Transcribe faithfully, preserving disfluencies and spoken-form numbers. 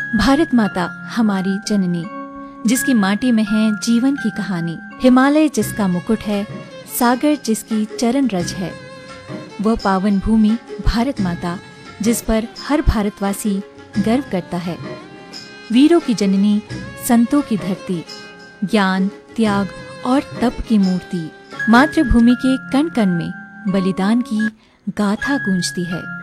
भारत माता हमारी जननी, जिसकी माटी में है जीवन की कहानी। हिमालय जिसका मुकुट है, सागर जिसकी चरण रज है। वह पावन भूमि भारत माता, जिस पर हर भारतवासी गर्व करता है। वीरों की जननी, संतों की धरती, ज्ञान, त्याग और तप की मूर्ति। मातृभूमि के कण कण में बलिदान की गाथा गूंजती है।